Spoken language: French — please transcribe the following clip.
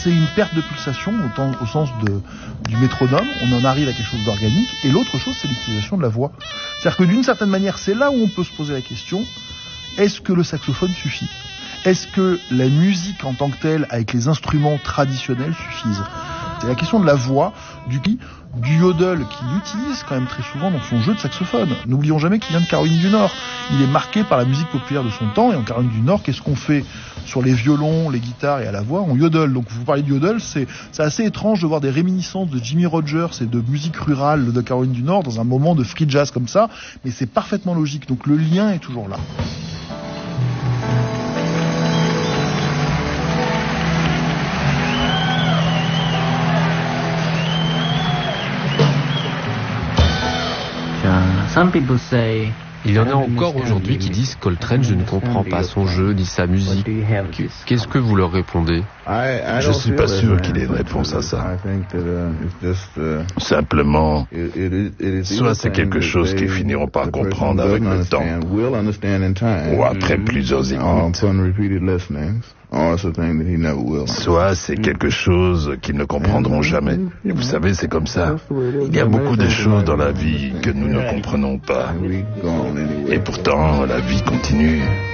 c'est une perte de pulsation au sens du métronome, on en arrive à quelque chose d'organique, et l'autre chose, c'est l'utilisation de la voix. C'est-à-dire que d'une certaine manière, c'est là où on peut se poser la question, est-ce que le saxophone suffit ? Est-ce que la musique en tant que telle, avec les instruments traditionnels, suffisent ? C'est la question de la voix, du yodel qu'il utilise quand même très souvent dans son jeu de saxophone. N'oublions jamais qu'il vient de Caroline du Nord. Il est marqué par la musique populaire de son temps, et en Caroline du Nord, qu'est-ce qu'on fait sur les violons, les guitares et à la voix ? On yodel. Donc vous parlez de yodel, c'est assez étrange de voir des réminiscences de Jimmy Rogers et de musique rurale de Caroline du Nord dans un moment de free jazz comme ça, mais c'est parfaitement logique. Donc le lien est toujours là. Il y en a encore aujourd'hui qui disent Coltrane, je ne comprends pas son jeu ni sa musique. Qu'est-ce que vous leur répondez ? Je suis pas sûr qu'il ait une réponse à ça. Simplement, soit c'est quelque chose qu'ils finiront par comprendre avec le temps, ou après plusieurs écoutes. Soit c'est quelque chose qu'ils ne comprendront jamais. Et vous savez, c'est comme ça. Il y a beaucoup de choses dans la vie que nous ne comprenons pas. Et pourtant, la vie continue.